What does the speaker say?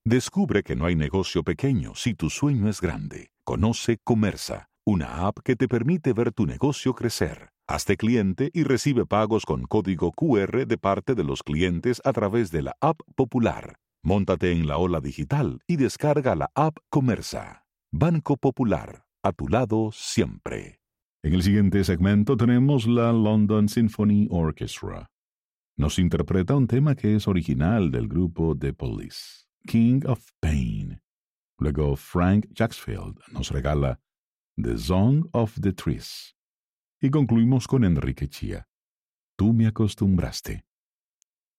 Descubre que no hay negocio pequeño si tu sueño es grande. Conoce Comersa, una app que te permite ver tu negocio crecer. Hazte cliente y recibe pagos con código QR de parte de los clientes a través de la app Popular. Móntate en la ola digital y descarga la app Comersa. Banco Popular, a tu lado siempre. En el siguiente segmento tenemos la London Symphony Orchestra. Nos interpreta un tema que es original del grupo The Police, King of Pain. Luego Frank Jacksfield nos regala The Song of the Trees. Y concluimos con Enrique Chía. Tú me acostumbraste.